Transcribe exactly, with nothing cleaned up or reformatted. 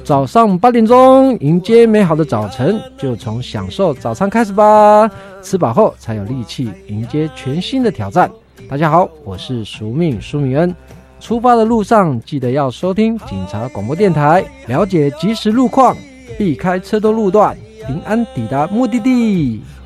早上八点钟迎接美好的早晨，就从享受早餐开始吧。吃饱后才有力气迎接全新的挑战。大家好，我是淑命苏明恩。出发的路上记得要收听警察广播电台，了解即时路况，避开车多路段，平安抵达目的地。